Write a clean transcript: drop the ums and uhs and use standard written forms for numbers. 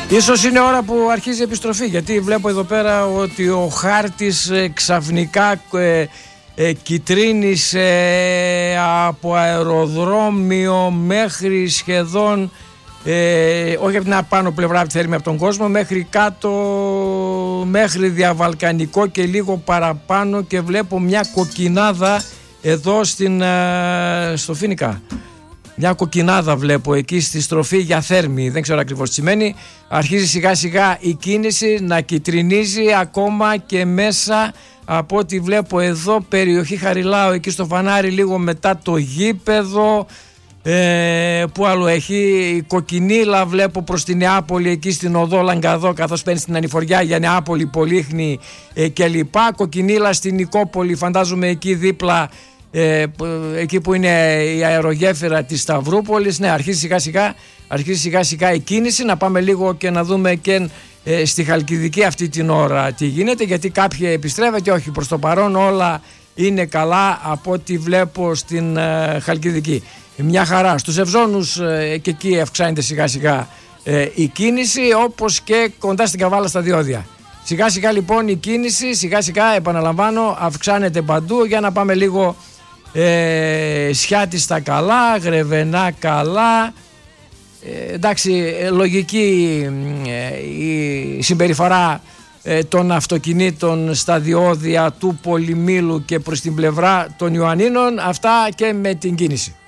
Ίσως είναι ώρα που αρχίζει η επιστροφή, γιατί βλέπω εδώ πέρα ότι ο χάρτης ξαφνικά κυτρίνησε από αεροδρόμιο μέχρι σχεδόν όχι από την απάνω πλευρά που θέλουμε από τον κόσμο, μέχρι κάτω, μέχρι διαβαλκανικό και λίγο παραπάνω, και βλέπω μια κοκκινάδα εδώ στο Φοίνικα. Μια κοκκινάδα βλέπω εκεί στη στροφή για Θέρμη, δεν ξέρω ακριβώς τι σημαίνει. Αρχίζει σιγά σιγά η κίνηση να κυτρινίζει ακόμα και μέσα από ό,τι βλέπω εδώ, περιοχή Χαριλάου, εκεί στο φανάρι λίγο μετά το γήπεδο. Που άλλο έχει, η Κοκκινίλα βλέπω προς τη Νεάπολη, εκεί στην οδό Λαγκαδό, καθώς παίρνει στην ανηφοριά για Νεάπολη, Πολύχνη κλπ. Κοκκινίλα στην Νικόπολη, φαντάζομαι εκεί δίπλα, εκεί που είναι η αερογέφυρα της Σταυρούπολης. Ναι, αρχίζει σιγά σιγά η κίνηση. Να πάμε λίγο και να δούμε και στη Χαλκιδική αυτή την ώρα τι γίνεται, γιατί κάποιοι επιστρέφεται, όχι, προς το παρόν όλα είναι καλά από ό,τι βλέπω στην Χαλκιδική. Μια χαρά. Στους Ευζώνους και εκεί αυξάνεται σιγά σιγά η κίνηση, όπως και κοντά στην Καβάλα στα διόδια. Σιγά σιγά λοιπόν η κίνηση, σιγά σιγά επαναλαμβάνω, αυξάνεται παντού. Για να πάμε λίγο Σιάτη στα καλά, Γρεβενά καλά. Εντάξει, λογική η συμπεριφορά των αυτοκινήτων στα διόδια του Πολυμήλου και προς την πλευρά των Ιωαννίνων. Αυτά και με την κίνηση.